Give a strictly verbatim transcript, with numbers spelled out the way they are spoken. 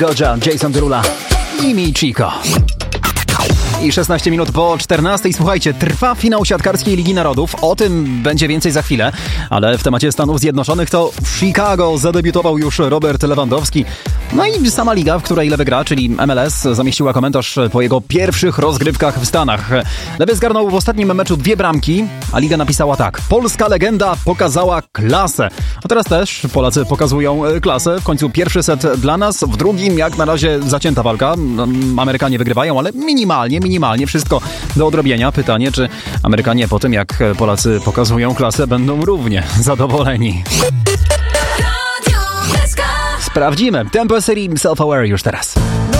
Goja, Jason Derulo i Mi Chico. I szesnaście minut po czternastej. Słuchajcie, trwa finał siatkarskiej Ligi Narodów. O tym będzie więcej za chwilę. Ale w temacie Stanów Zjednoczonych to w Chicago zadebiutował już Robert Lewandowski. No i sama liga, w której Lewy gra, czyli M L S, zamieściła komentarz po jego pierwszych rozgrywkach w Stanach. Lewy zgarnął w ostatnim meczu dwie bramki, a liga napisała tak: polska legenda pokazała klasę. A teraz też Polacy pokazują klasę. W końcu pierwszy set dla nas, w drugim jak na razie zacięta walka. Amerykanie wygrywają, ale minimalnie, minimalnie wszystko do odrobienia. Pytanie, czy Amerykanie po tym, jak Polacy pokazują klasę, będą równie zadowoleni. Sprawdzimy. Tempo serii Self-Aware już teraz.